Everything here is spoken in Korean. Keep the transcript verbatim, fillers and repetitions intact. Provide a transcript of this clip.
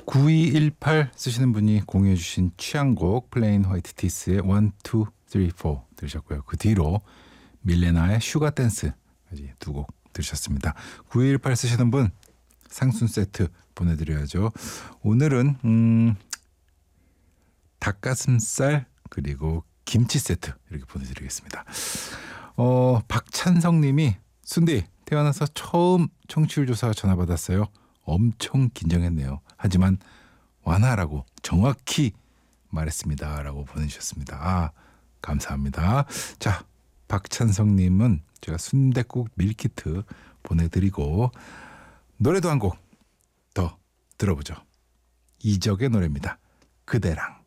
구이일팔 쓰시는 분이 공유해 주신 취향곡 플레인 화이트 티스의 원, 투, 쓰리, 포 들으셨고요. 그 뒤로 밀레나의 슈가 댄스까지 두 곡 들으셨습니다. 구이일팔 쓰시는 분 상순 세트 보내드려야죠. 오늘은 음, 닭가슴살 그리고 김치 세트 이렇게 보내드리겠습니다. 어, 박찬성 님이 순디 태어나서 처음 청취율 조사 전화 받았어요. 엄청 긴장했네요. 하지만 완화라고 정확히 말했습니다. 라고 보내주셨습니다. 아, 감사합니다. 자, 박찬성 님은 제가 순댓국 밀키트 보내드리고 노래도 한 곡 더 들어보죠. 이적의 노래입니다. 그대랑.